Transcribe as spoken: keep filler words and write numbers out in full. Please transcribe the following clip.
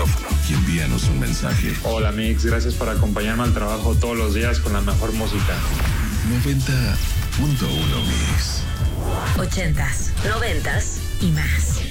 micrófono y envíanos un mensaje. Hola Mix, gracias por acompañarme al trabajo todos los días con la mejor música. noventa punto uno Mix. Ochentas, noventas y más.